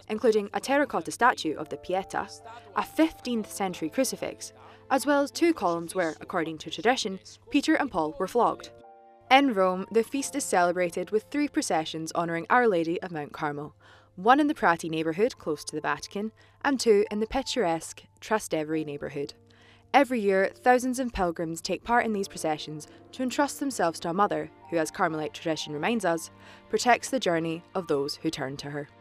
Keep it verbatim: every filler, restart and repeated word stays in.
including a terracotta statue of the Pieta, a fifteenth century crucifix, as well as two columns where, according to tradition, Peter and Paul were flogged. In Rome, the feast is celebrated with three processions honouring Our Lady of Mount Carmel, one in the Prati neighbourhood close to the Vatican, and two in the picturesque Trastevere neighbourhood. Every year, thousands of pilgrims take part in these processions to entrust themselves to a mother who, as Carmelite tradition reminds us, protects the journey of those who turn to her.